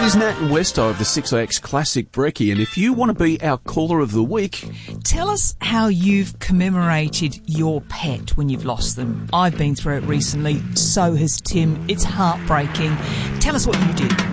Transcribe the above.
is Nat and Westo of the 6AX Classic Brekkie, and if you want to be our caller of the week, tell us how you've commemorated your pet when you've lost them. I've been through it recently, so has Tim. It's heartbreaking. Tell us what you did.